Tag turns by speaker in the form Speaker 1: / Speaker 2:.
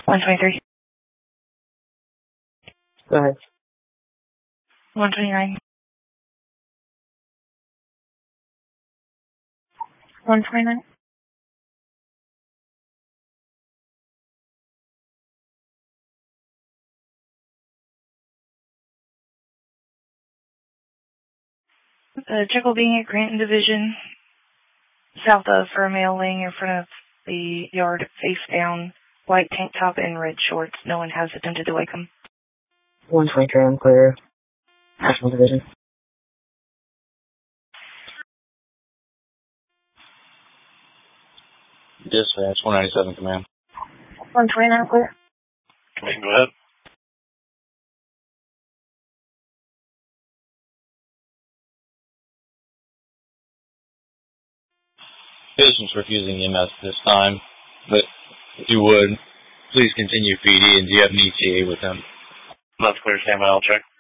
Speaker 1: 123.
Speaker 2: Go ahead.
Speaker 1: 129. 129. Jekyll being at Granton Division, south of, for a male laying in front of the yard, face down, white tank top and red shorts. No one has attempted to wake him.
Speaker 2: 123, I'm clear. National Division.
Speaker 3: Dispatch, 197 command.
Speaker 1: 129, clear.
Speaker 3: Command, go ahead. Patient's refusing EMS this time, but if you would, please continue PD, and do you have an ETA with him?
Speaker 4: That's clear, stand by, I'll check.